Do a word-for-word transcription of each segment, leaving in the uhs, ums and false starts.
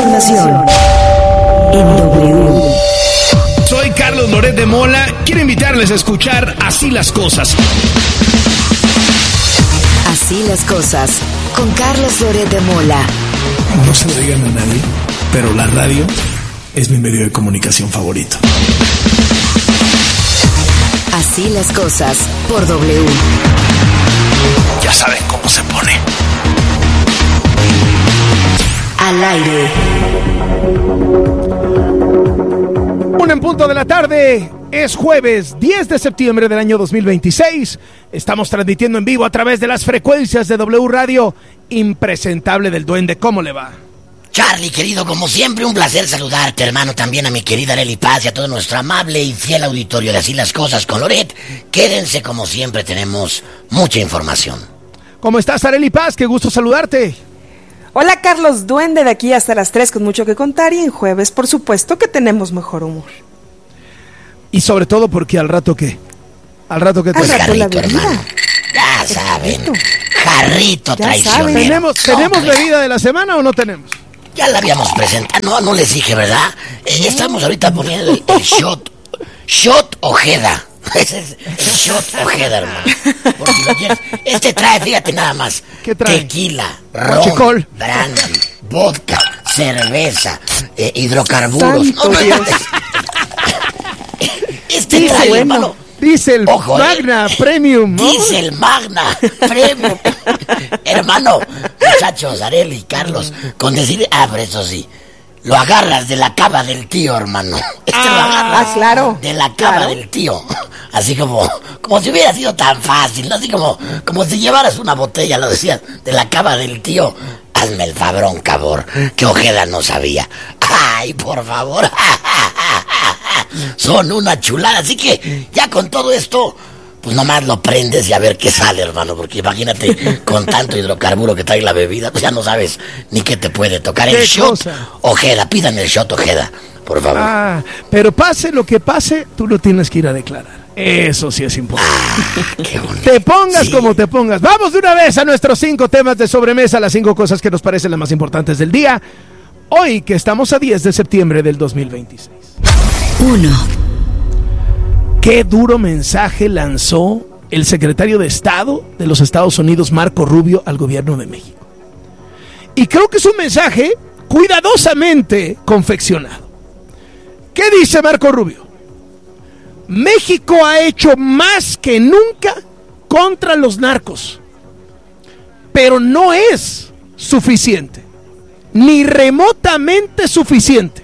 información en W. Soy Carlos Loret de Mola. Quiero invitarles a escuchar Así las Cosas. Así las Cosas, con Carlos Loret de Mola. No se lo digan a nadie, pero la radio es mi medio de comunicación favorito. Así las Cosas, por W. Ya saben cómo se pone. Al aire. Un en punto de la tarde. Es jueves diez de septiembre del año dos mil veintiséis. Estamos transmitiendo en vivo a través de las frecuencias de W Radio. Impresentable del Duende, ¿cómo le va? Charlie, querido, como siempre, un placer saludarte, hermano. También a mi querida Arely Paz y a todo nuestro amable y fiel auditorio de Así las Cosas con Loret. Quédense, como siempre, tenemos mucha información. ¿Cómo estás, Arely Paz? Qué gusto saludarte. Hola, Carlos Duende, de aquí hasta las tres con mucho que contar, y en jueves, por supuesto, que tenemos mejor humor. Y sobre todo porque al rato, ¿qué? Al rato, ¿qué? Pues Al rato, jarrito, la bebida. hermano. Ya saben, jarrito Ya traicionero. saben. ¿Tenemos, ¿tenemos Hombre, bebida de la semana o no tenemos? Ya la habíamos presentado. No, no les dije, ¿verdad? Eh, estamos ahorita poniendo el, el shot. Shot Ojeda. Ese es el shot Ojeda, hermano. Por si lo quieres. Este trae, fíjate nada más. ¿Qué trae? Tequila, Huachicol. ron, brandy, vodka, cerveza, eh, hidrocarburos. Santo No, no, Dios. Este Dice, trae, bueno. hermano. Dice el Ojo, eh. Magna Premium, ¿no? Dice el Magna Premium. Hermano, muchachos, Arely, Carlos, con decir, ah, pero eso sí, lo agarras de la cava del tío, hermano. Este lo agarras ah, claro, de la cava claro. del tío. Así como, como si hubiera sido tan fácil, ¿no? Así como, como si llevaras una botella, lo decías, de la cava del tío. Hazme el fabrón, cabor, que Ojeda no sabía. Ay, por favor. Son una chulada, así que ya con todo esto, pues nomás lo prendes y a ver qué sale, hermano, porque imagínate con tanto hidrocarburo que trae la bebida, pues ya no sabes ni qué te puede tocar. El ¿Qué shot cosa? Ojeda, pidan el shot Ojeda, por favor. Ah, pero pase lo que pase, tú lo tienes que ir a declarar. Eso sí es importante. Ah, qué bonito. Te pongas Sí. como te pongas. Vamos de una vez a nuestros cinco temas de sobremesa, las cinco cosas que nos parecen las más importantes del día. Hoy que estamos a diez de septiembre del dos mil veintiséis. uno. Qué duro mensaje lanzó el secretario de Estado de los Estados Unidos, Marco Rubio, al gobierno de México. Y creo que es un mensaje cuidadosamente confeccionado. ¿Qué dice Marco Rubio? México ha hecho más que nunca contra los narcos, pero no es suficiente, ni remotamente suficiente.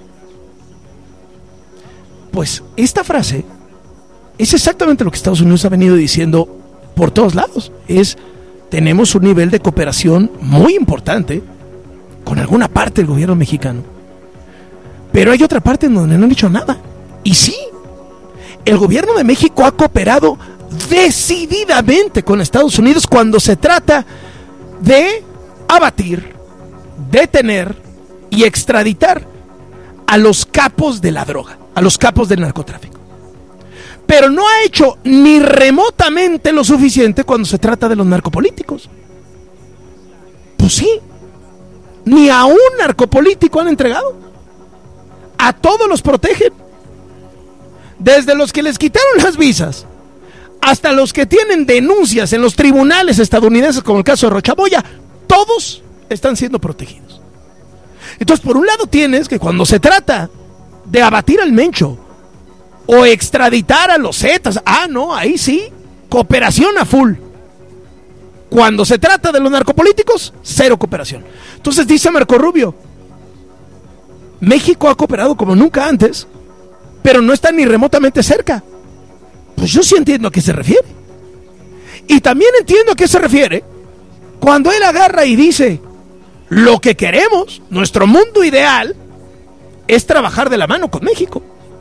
Pues esta frase es exactamente lo que Estados Unidos ha venido diciendo por todos lados. Es, tenemos un nivel de cooperación muy importante con alguna parte del gobierno mexicano, pero hay otra parte en donde no han hecho nada. Y sí, el gobierno de México ha cooperado decididamente con Estados Unidos cuando se trata de abatir, detener y extraditar a los capos de la droga, a los capos del narcotráfico. Pero no ha hecho ni remotamente lo suficiente cuando se trata de los narcopolíticos. Pues sí, ni a un narcopolítico han entregado. A todos los protegen. Desde los que les quitaron las visas hasta los que tienen denuncias en los tribunales estadounidenses, como el caso de Rochamoya, todos están siendo protegidos. Entonces, por un lado tienes que cuando se trata de abatir al Mencho o extraditar a los Zetas, ah, no, ahí sí, cooperación a full. Cuando se trata de los narcopolíticos, cero cooperación. Entonces dice Marco Rubio, México ha cooperado como nunca antes, pero no está ni remotamente cerca. Pues yo sí entiendo a qué se refiere. Y también entiendo a qué se refiere cuando él agarra y dice, lo que queremos, nuestro mundo ideal, es trabajar de la mano con México.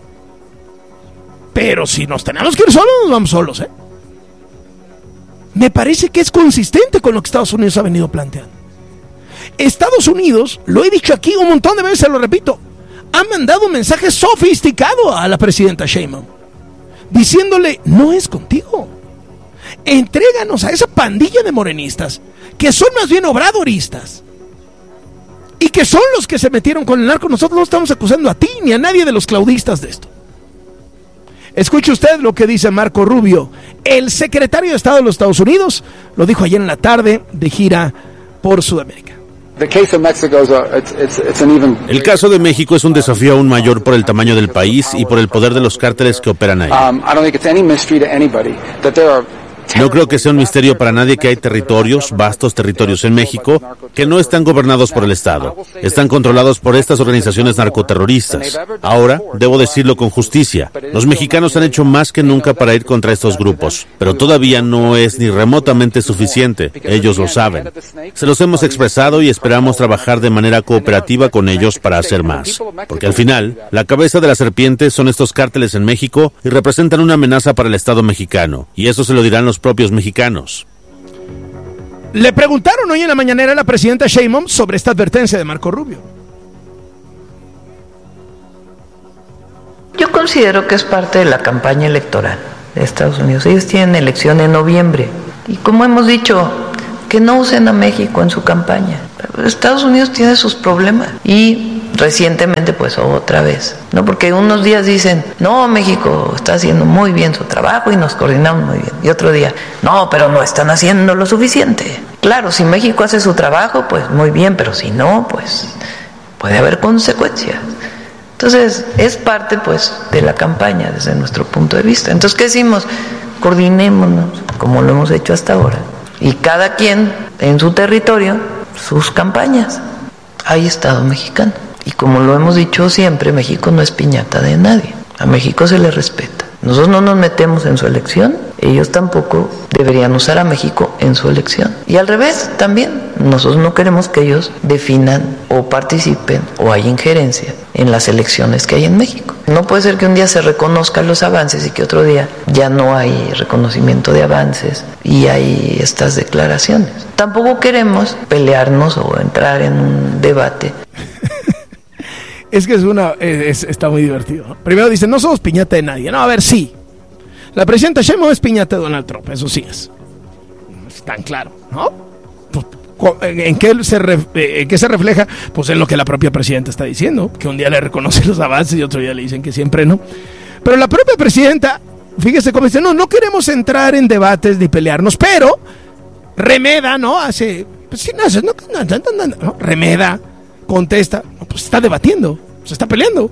Pero si nos tenemos que ir solos, nos vamos solos, ¿eh? Me parece que es consistente con lo que Estados Unidos ha venido planteando. Estados Unidos, lo he dicho aquí un montón de veces, lo repito, ha mandado un mensaje sofisticado a la presidenta Sheinbaum, diciéndole, no es contigo. Entréganos a esa pandilla de morenistas, que son más bien obradoristas, y que son los que se metieron con el narco. Nosotros no estamos acusando a ti ni a nadie de los claudistas de esto. Escuche usted lo que dice Marco Rubio, el secretario de Estado de los Estados Unidos, lo dijo ayer en la tarde de gira por Sudamérica. El caso de México es un desafío aún mayor por el tamaño del país y por el poder de los cárteles que operan ahí. No creo que sea un misterio para nadie que hay territorios, vastos territorios en México, que no están gobernados por el Estado. Están controlados por estas organizaciones narcoterroristas. Ahora, debo decirlo con justicia, los mexicanos han hecho más que nunca para ir contra estos grupos, pero todavía no es ni remotamente suficiente. Ellos lo saben. Se los hemos expresado y esperamos trabajar de manera cooperativa con ellos para hacer más. Porque al final, la cabeza de la serpiente son estos cárteles en México y representan una amenaza para el Estado mexicano. Y eso se lo dirán los propios mexicanos. Le preguntaron hoy en la mañanera a la presidenta Sheinbaum sobre esta advertencia de Marco Rubio. Yo considero que es parte de la campaña electoral de Estados Unidos. Ellos tienen elección en noviembre y, como hemos dicho, que no usen a México en su campaña. Estados Unidos tiene sus problemas y recientemente pues otra vez, ¿no? Porque unos días dicen, no, México está haciendo muy bien su trabajo y nos coordinamos muy bien. Y otro día, no, pero no están haciendo lo suficiente. Claro, si México hace su trabajo, pues muy bien, pero si no, pues puede haber consecuencias. Entonces, es parte pues de la campaña desde nuestro punto de vista. Entonces, ¿qué decimos? Coordinémonos, como lo hemos hecho hasta ahora. Y cada quien en su territorio, sus campañas. Hay Estado mexicano. Y como lo hemos dicho siempre, México no es piñata de nadie. A México se le respeta. Nosotros no nos metemos en su elección, ellos tampoco deberían usar a México en su elección. Y al revés, también, nosotros no queremos que ellos definan o participen o haya injerencia en las elecciones que hay en México. No puede ser que un día se reconozcan los avances y que otro día ya no hay reconocimiento de avances y hay estas declaraciones. Tampoco queremos pelearnos o entrar en un debate. Es que es una es, está muy divertido, ¿no? Primero dicen, no somos piñata de nadie. No, a ver, sí. La presidenta Sheinbaum es piñata de Donald Trump, eso sí es. Es tan claro, ¿no? ¿En qué, se ref, ¿En qué se refleja? Pues en lo que la propia presidenta está diciendo, que un día le reconoce los avances y otro día le dicen que siempre no. Pero la propia presidenta, fíjese cómo dice, no, no queremos entrar en debates ni pelearnos, pero remeda, ¿no? Hace, pues sí, no, no, no, no, no, no, remeda, contesta, no, pues está debatiendo, se está peleando.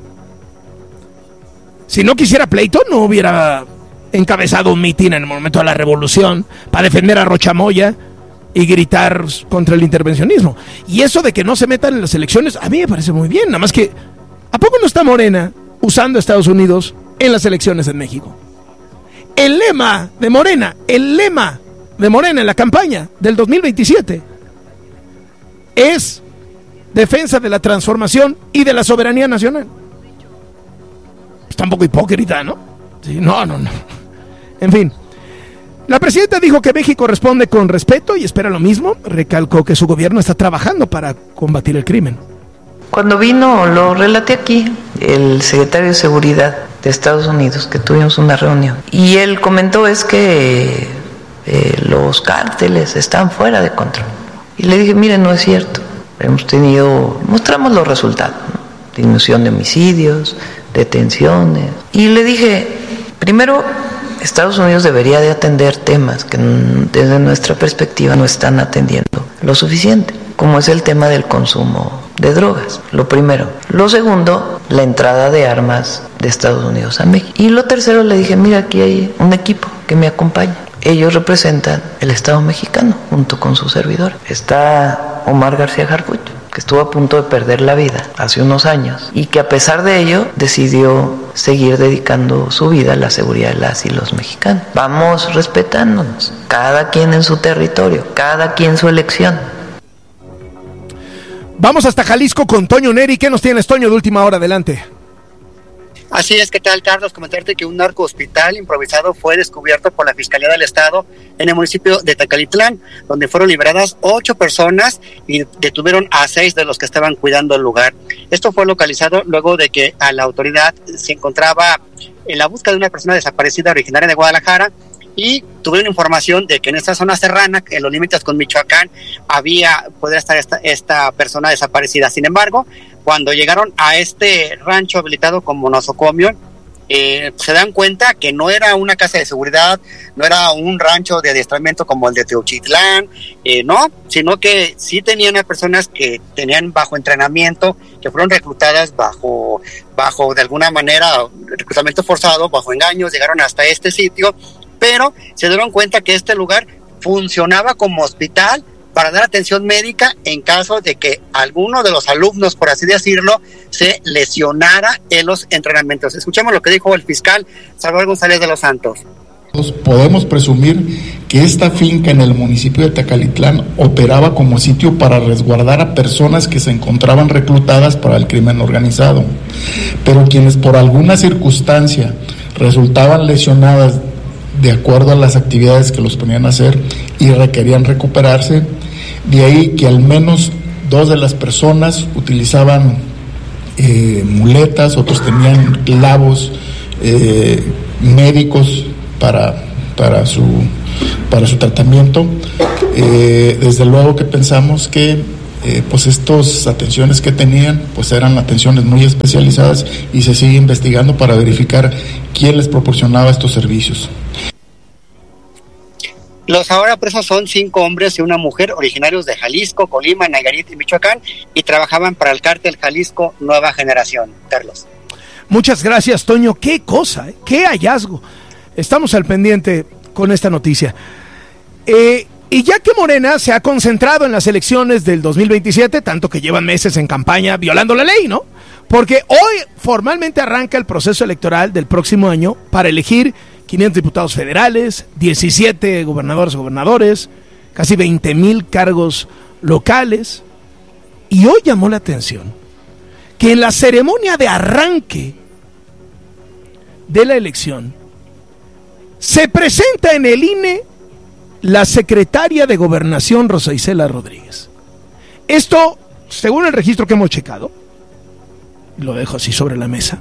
Si no quisiera pleito, no hubiera encabezado un mitin en el momento de la revolución para defender a Rochamoya y gritar contra el intervencionismo. Y eso de que no se metan en las elecciones, a mí me parece muy bien, nada más que, ¿a poco no está Morena usando a Estados Unidos en las elecciones en México? El lema de Morena, el lema de Morena en la campaña del dos mil veintisiete es defensa de la transformación y de la soberanía nacional. Está un poco hipócrita, ¿no? Sí, no, no, no. En fin. La presidenta dijo que México responde con respeto y espera lo mismo. Recalcó que su gobierno está trabajando para combatir el crimen. Cuando vino, lo relaté aquí, el secretario de Seguridad de Estados Unidos, que tuvimos una reunión, y él comentó es que eh, los cárteles están fuera de control. Y le dije, mire, no es cierto. Hemos tenido, mostramos los resultados, ¿no? Disminución de homicidios, detenciones. Y le dije, primero, Estados Unidos debería de atender temas que desde nuestra perspectiva no están atendiendo lo suficiente, como es el tema del consumo de drogas, lo primero. Lo segundo, la entrada de armas de Estados Unidos a México. Y lo tercero, le dije, mira, aquí hay un equipo que me acompaña. Ellos representan el Estado mexicano junto con su servidor. Está Omar García Harfuch, que estuvo a punto de perder la vida hace unos años y que a pesar de ello decidió seguir dedicando su vida a la seguridad de las y los mexicanos. Vamos respetándonos, cada quien en su territorio, cada quien su elección. Vamos hasta Jalisco con Toño Neri. ¿Qué nos tienes, Toño, de última hora? Adelante. Así es, ¿qué tal, Carlos? Comentarte que un narco hospital improvisado fue descubierto por la Fiscalía del Estado en el municipio de Tecalitlán, donde fueron liberadas ocho personas y detuvieron a seis de los que estaban cuidando el lugar. Esto fue localizado luego de que a la autoridad se encontraba en la búsqueda de una persona desaparecida originaria de Guadalajara y tuvieron información de que en esta zona serrana, en los límites con Michoacán, había, podría estar esta, esta persona desaparecida. Sin embargo, cuando llegaron a este rancho habilitado como nosocomio, eh, se dan cuenta que no era una casa de seguridad, no era un rancho de adiestramiento como el de Teuchitlán, eh, no, sino que sí tenían a personas que tenían bajo entrenamiento, que fueron reclutadas bajo, bajo de alguna manera, reclutamiento forzado, bajo engaños, llegaron hasta este sitio, pero se dieron cuenta que este lugar funcionaba como hospital para dar atención médica en caso de que alguno de los alumnos, por así decirlo, se lesionara en los entrenamientos. Escuchemos lo que dijo el fiscal Salvador González de los Santos. Podemos presumir que esta finca en el municipio de Tecalitlán operaba como sitio para resguardar a personas que se encontraban reclutadas para el crimen organizado, pero quienes por alguna circunstancia resultaban lesionadas de acuerdo a las actividades que los ponían a hacer y requerían recuperarse, de ahí que al menos dos de las personas utilizaban eh, muletas, otros tenían clavos eh, médicos para, para, su, para su tratamiento. Eh, desde luego que pensamos que eh, pues estas atenciones que tenían pues eran atenciones muy especializadas y se sigue investigando para verificar quién les proporcionaba estos servicios. Los ahora presos son cinco hombres y una mujer originarios de Jalisco, Colima, Nayarit y Michoacán y trabajaban para el cártel Jalisco Nueva Generación. Carlos. Muchas gracias, Toño. Qué cosa, ¿eh? Qué hallazgo. Estamos al pendiente con esta noticia. Eh, y ya que Morena se ha concentrado en las elecciones del dos mil veintisiete, tanto que llevan meses en campaña violando la ley, ¿no? Porque hoy formalmente arranca el proceso electoral del próximo año para elegir quinientos diputados federales, diecisiete gobernadores, gobernadores, casi veinte mil cargos locales. Y hoy llamó la atención que en la ceremonia de arranque de la elección se presenta en el I N E la secretaria de Gobernación, Rosa Isela Rodríguez. Esto, según el registro que hemos checado, lo dejo así sobre la mesa,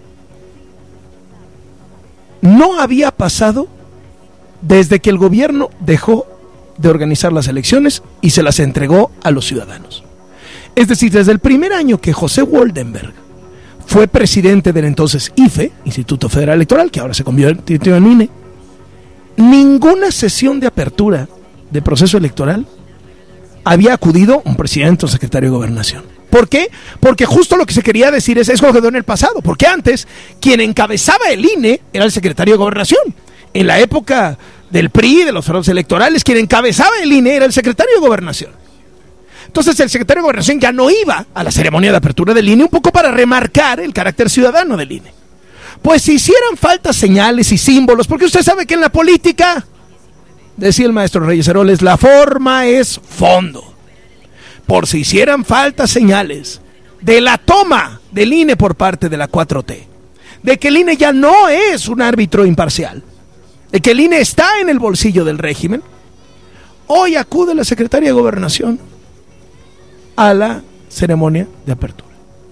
no había pasado desde que el gobierno dejó de organizar las elecciones y se las entregó a los ciudadanos. Es decir, desde el primer año que José Woldenberg fue presidente del entonces I F E, Instituto Federal Electoral, que ahora se convirtió en I N E, ninguna sesión de apertura de proceso electoral había acudido un presidente o secretario de Gobernación. ¿Por qué? Porque justo lo que se quería decir es, eso quedó en el pasado, porque antes quien encabezaba el I N E era el secretario de Gobernación. En la época del P R I, de los fraudes electorales, quien encabezaba el I N E era el secretario de Gobernación. Entonces el secretario de Gobernación ya no iba a la ceremonia de apertura del I N E, un poco para remarcar el carácter ciudadano del I N E. Pues si hicieran falta señales y símbolos, porque usted sabe que en la política, decía el maestro Reyes Heroles, la forma es fondo. Por si hicieran falta señales de la toma del I N E por parte de la cuatro T, de que el I N E ya no es un árbitro imparcial, de que el I N E está en el bolsillo del régimen, hoy acude la secretaria de Gobernación a la ceremonia de apertura.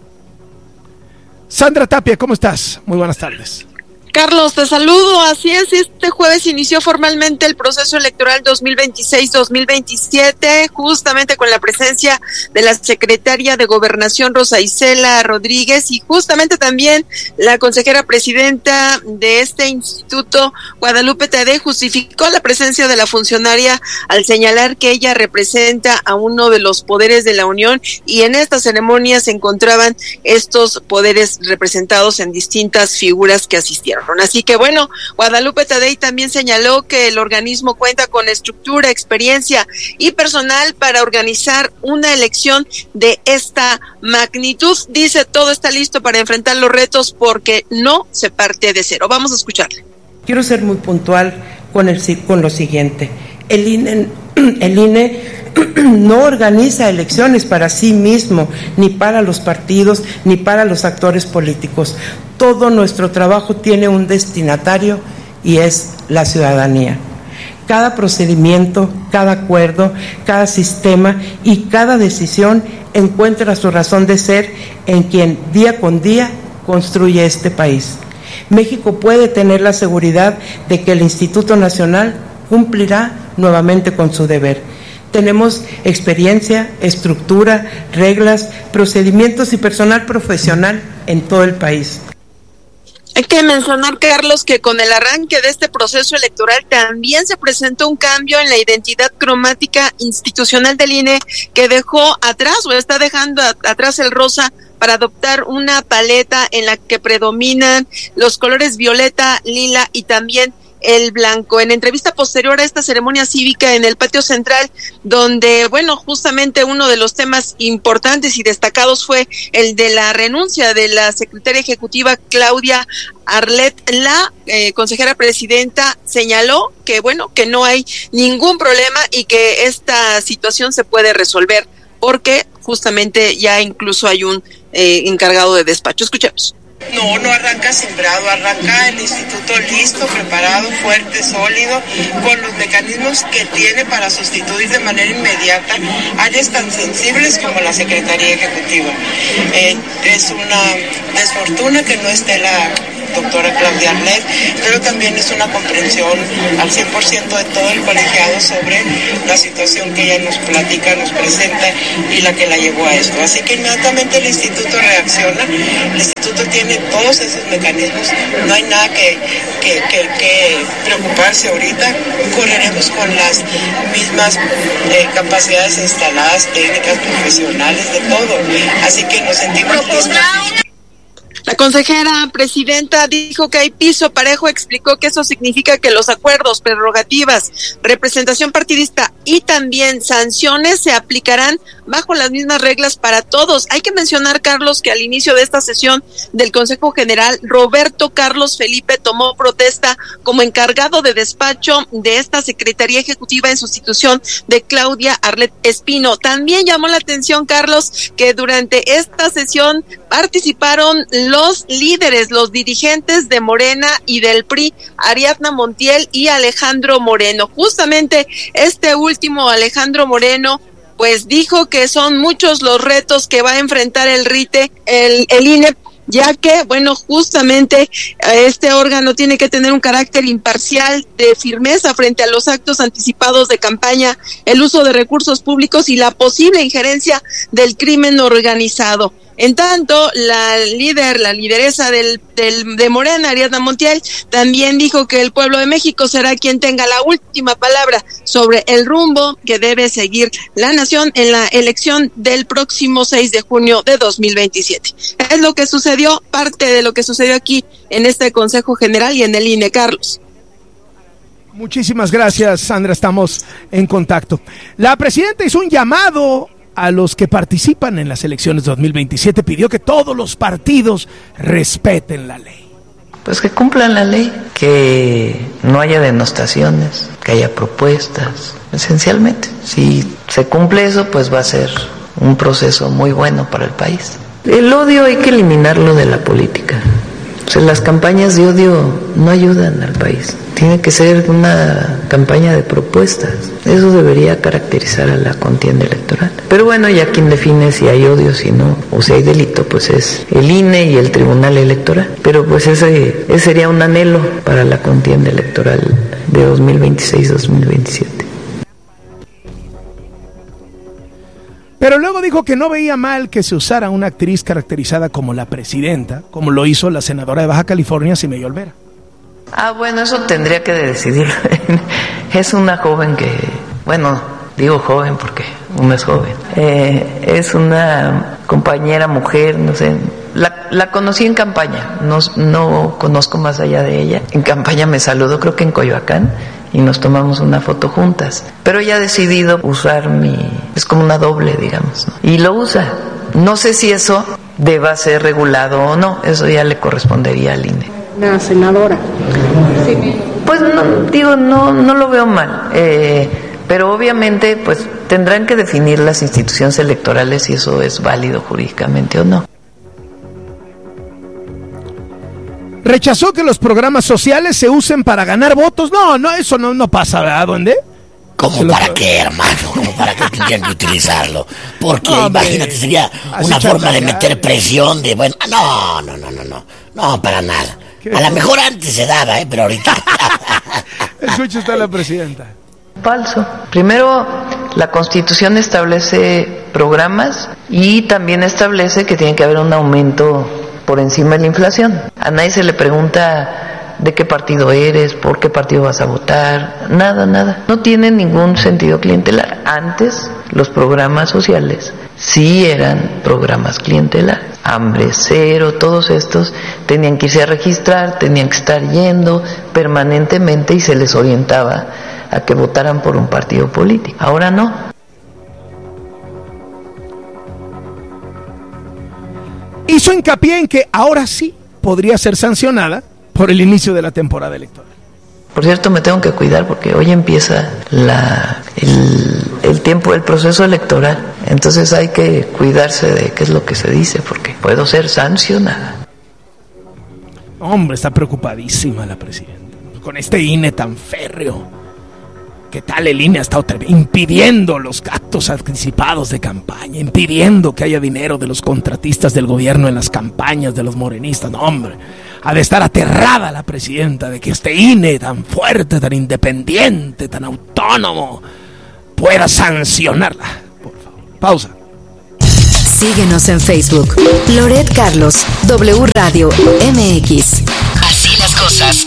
Sandra Tapia, ¿cómo estás? Muy buenas tardes. Carlos, te saludo. Así es, este jueves inició formalmente el proceso electoral dos mil veintiséis dos mil veintisiete, justamente con la presencia de la secretaria de Gobernación, Rosa Isela Rodríguez, y justamente también la consejera presidenta de este instituto, Guadalupe Tadei, justificó la presencia de la funcionaria al señalar que ella representa a uno de los poderes de la Unión, y en esta ceremonia se encontraban estos poderes representados en distintas figuras que asistieron. Así que bueno, Guadalupe Tadei también señaló que el organismo cuenta con estructura, experiencia y personal para organizar una elección de esta magnitud. Dice, todo está listo para enfrentar los retos porque no se parte de cero. Vamos a escucharle. Quiero ser muy puntual con, el, con lo siguiente. El I N E, el I N E no organiza elecciones para sí mismo, ni para los partidos, ni para los actores políticos. Todo nuestro trabajo tiene un destinatario y es la ciudadanía. Cada procedimiento, cada acuerdo, cada sistema y cada decisión encuentra su razón de ser en quien día con día construye este país. México puede tener la seguridad de que el Instituto Nacional cumplirá nuevamente con su deber. Tenemos experiencia, estructura, reglas, procedimientos y personal profesional en todo el país. Hay que mencionar, Carlos, que con el arranque de este proceso electoral también se presentó un cambio en la identidad cromática institucional del I N E, que dejó atrás o está dejando atrás el rosa para adoptar una paleta en la que predominan los colores violeta, lila y también el blanco. En entrevista posterior a esta ceremonia cívica en el patio central, donde, bueno, justamente uno de los temas importantes y destacados fue el de la renuncia de la secretaria ejecutiva Claudia Arlet, la eh, consejera presidenta señaló que, bueno, que no hay ningún problema y que esta situación se puede resolver porque justamente ya incluso hay un eh, encargado de despacho. Escuchemos. No, no arranca sembrado, arranca el instituto listo, preparado, fuerte, sólido, con los mecanismos que tiene para sustituir de manera inmediata áreas tan sensibles como la Secretaría Ejecutiva. Eh, es una desfortuna que no esté la doctora Claudia Arlet, pero también es una comprensión al cien por ciento de todo el colegiado sobre la situación que ella nos platica, nos presenta y la que la llevó a esto. Así que inmediatamente el instituto reacciona, el instituto tiene todos esos mecanismos, no hay nada que, que, que, que preocuparse ahorita, correremos con las mismas eh, capacidades instaladas, técnicas, profesionales, de todo, así que nos sentimos listos. La consejera presidenta dijo que hay piso parejo, explicó que eso significa que los acuerdos, prerrogativas, representación partidista y también sanciones se aplicarán bajo las mismas reglas para todos. Hay que mencionar, Carlos, que al inicio de esta sesión del Consejo General, Roberto Carlos Felipe tomó protesta como encargado de despacho de esta Secretaría Ejecutiva en sustitución de Claudia Arlet Espino. También llamó la atención, Carlos, que durante esta sesión participaron los líderes, los dirigentes de Morena y del P R I, Ariadna Montiel y Alejandro Moreno. Justamente este último, Alejandro Moreno, pues dijo que son muchos los retos que va a enfrentar el RITE, el, el I N E, ya que, bueno, justamente este órgano tiene que tener un carácter imparcial, de firmeza frente a los actos anticipados de campaña, el uso de recursos públicos y la posible injerencia del crimen organizado. En tanto, la líder, la lideresa del, del de Morena, Ariadna Montiel, también dijo que el pueblo de México será quien tenga la última palabra sobre el rumbo que debe seguir la nación en la elección del próximo seis de junio de dos mil veintisiete. Es lo que sucedió, parte de lo que sucedió aquí en este Consejo General y en el I N E, Carlos. Muchísimas gracias, Sandra, estamos en contacto. La presidenta hizo un llamado a los que participan en las elecciones dos mil veintisiete, pidió que todos los partidos respeten la ley. Pues que cumplan la ley, que no haya denostaciones, que haya propuestas, esencialmente. Si se cumple eso, pues va a ser un proceso muy bueno para el país. El odio hay que eliminarlo de la política. O sea, las campañas de odio no ayudan al país. Tiene que ser una campaña de propuestas. Eso debería caracterizar a la contienda electoral. Pero bueno, ya quien define si hay odio, si no, o si hay delito, pues es el I N E y el Tribunal Electoral. Pero pues ese, ese sería un anhelo para la contienda electoral de dos mil veintiséis a dos mil veintisiete. Pero luego dijo que no veía mal que se usara una actriz caracterizada como la presidenta, como lo hizo la senadora de Baja California, Sime Olvera. Ah, bueno, eso tendría que decidirlo. Es una joven que, bueno, digo joven porque uno es joven. Eh, es una compañera mujer, no sé. La, la conocí en campaña, no, no conozco más allá de ella. En campaña me saludó, creo que en Coyoacán, y nos tomamos una foto juntas. Pero ella ha decidido usar mi... es como una doble, digamos, ¿no? Y lo usa. No sé si eso deba ser regulado o no, eso ya le correspondería al I N E. La senadora. Pues no, digo, no, no lo veo mal, eh, pero obviamente pues tendrán que definir las instituciones electorales si eso es válido jurídicamente o no. Rechazó que los programas sociales se usen para ganar votos. No, no, eso no, no pasa, ¿verdad, duende? ¿Cómo para lo... qué, hermano? ¿Cómo para qué tendrían que utilizarlo? Porque no, imagínate, sería una forma de meter presión de, bueno, no, no, no, no, no, no, para nada. A lo mejor antes se daba, ¿eh? Pero ahorita... Escucha usted a la presidenta. Falso. Primero, la Constitución establece programas y también establece que tiene que haber un aumento por encima de la inflación. A nadie se le pregunta de qué partido eres, por qué partido vas a votar, nada, nada. No tiene ningún sentido clientelar. Antes, los programas sociales sí eran programas clientelares. Hambre Cero, todos estos tenían que irse a registrar, tenían que estar yendo permanentemente y se les orientaba a que votaran por un partido político. Ahora no. Hizo hincapié en que ahora sí podría ser sancionada por el inicio de la temporada electoral. Por cierto, me tengo que cuidar porque hoy empieza la, el, el tiempo del proceso electoral. Entonces hay que cuidarse de qué es lo que se dice porque puedo ser sancionada. Hombre, está preocupadísima la presidenta con este I N E tan férreo. ¿Qué tal el I N E ha estado impidiendo los actos anticipados de campaña, impidiendo que haya dinero de los contratistas del gobierno en las campañas de los morenistas? No, hombre, ha de estar aterrada la presidenta de que este I N E tan fuerte, tan independiente, tan autónomo, pueda sancionarla. Por favor, pausa. Síguenos en Facebook. Loret Carlos, W Radio M X. Así las cosas.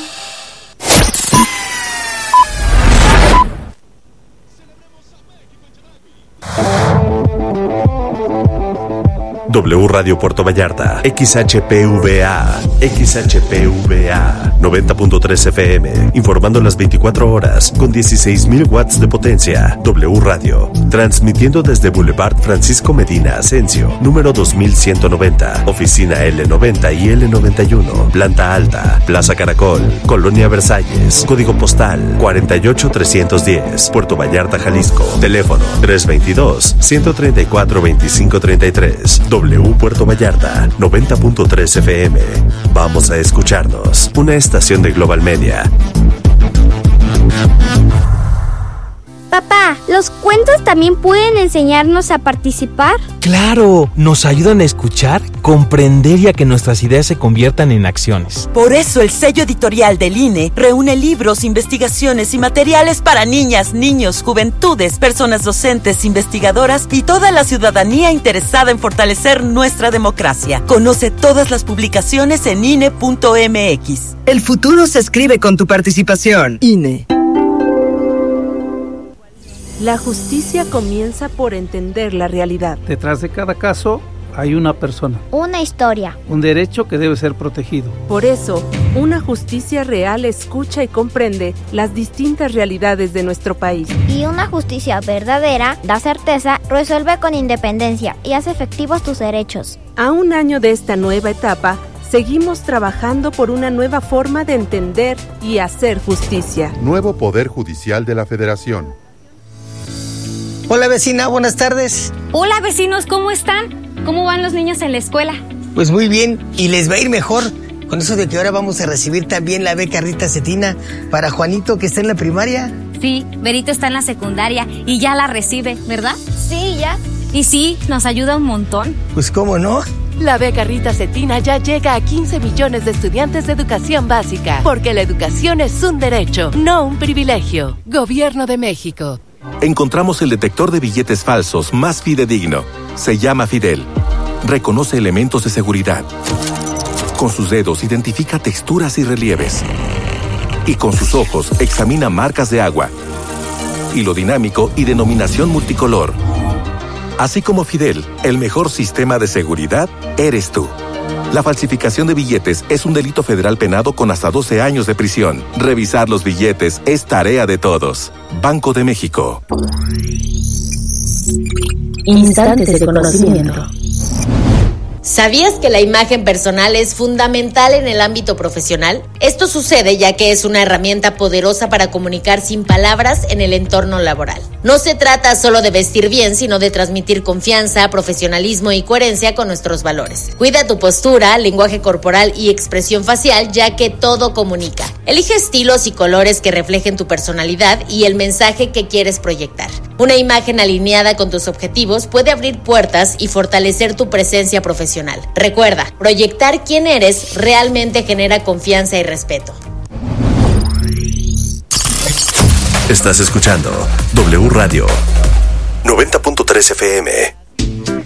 W Radio Puerto Vallarta, X H P V A, X H P V A, noventa punto tres F M, informando las veinticuatro horas, con dieciséis mil watts de potencia. W Radio, transmitiendo desde Boulevard Francisco Medina Asensio, número dos mil ciento noventa, oficina L noventa y L noventa y uno, planta alta, Plaza Caracol, Colonia Versalles, código postal cuarenta y ocho trescientos diez, Puerto Vallarta, Jalisco, teléfono tres veintidós, ciento treinta y cuatro, veinticinco treinta y tres. W Puerto Vallarta, noventa punto tres F M. Vamos a escucharnos. Una estación de Global Media. Papá, ¿los cuentos también pueden enseñarnos a participar? ¡Claro! Nos ayudan a escuchar, comprender y a que nuestras ideas se conviertan en acciones. Por eso el sello editorial del I N E reúne libros, investigaciones y materiales para niñas, niños, juventudes, personas docentes, investigadoras y toda la ciudadanía interesada en fortalecer nuestra democracia. Conoce todas las publicaciones en I N E punto M X. El futuro se escribe con tu participación. I N E. La justicia comienza por entender la realidad. Detrás de cada caso hay una persona. Una historia. Un derecho que debe ser protegido. Por eso, una justicia real escucha y comprende las distintas realidades de nuestro país. Y una justicia verdadera da certeza, resuelve con independencia y hace efectivos tus derechos. A un año de esta nueva etapa, seguimos trabajando por una nueva forma de entender y hacer justicia. Nuevo Poder Judicial de la Federación. Hola vecina, buenas tardes. Hola vecinos, ¿cómo están? ¿Cómo van los niños en la escuela? Pues muy bien, y les va a ir mejor con eso de que ahora vamos a recibir también la beca Rita Cetina para Juanito que está en la primaria. Sí, Berito está en la secundaria y ya la recibe, ¿verdad? Sí, ya. Y sí, nos ayuda un montón. Pues cómo no. La beca Rita Cetina ya llega a quince millones de estudiantes de educación básica, porque la educación es un derecho, no un privilegio. Gobierno de México. Encontramos el detector de billetes falsos más fidedigno. Se llama Fidel. Reconoce elementos de seguridad. Con sus dedos identifica texturas y relieves. Y con sus ojos examina marcas de agua, hilo dinámico y denominación multicolor. Así como Fidel, el mejor sistema de seguridad eres tú. La falsificación de billetes es un delito federal penado con hasta doce años de prisión. Revisar los billetes es tarea de todos. Banco de México. Instantes de conocimiento. ¿Sabías que la imagen personal es fundamental en el ámbito profesional? Esto sucede ya que es una herramienta poderosa para comunicar sin palabras en el entorno laboral. No se trata solo de vestir bien, sino de transmitir confianza, profesionalismo y coherencia con nuestros valores. Cuida tu postura, lenguaje corporal y expresión facial, ya que todo comunica. Elige estilos y colores que reflejen tu personalidad y el mensaje que quieres proyectar. Una imagen alineada con tus objetivos puede abrir puertas y fortalecer tu presencia profesional. Recuerda, proyectar quién eres realmente genera confianza y respeto. Estás escuchando W Radio noventa punto tres F M.